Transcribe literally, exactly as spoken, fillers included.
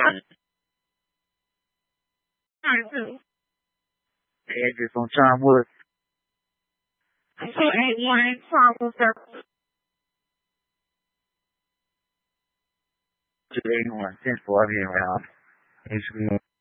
Edges on John Wood. two eight one Charles Circle. two eight one, ten four, I'll be around. H B